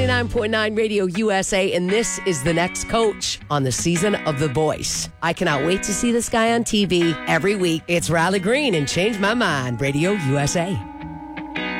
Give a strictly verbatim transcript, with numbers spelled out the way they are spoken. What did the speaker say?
ninety-nine point nine Radio U S A, and this is the next coach on the season of The Voice. I cannot wait to see this guy on T V every week. It's Riley Green and Change My Mind, Radio U S A.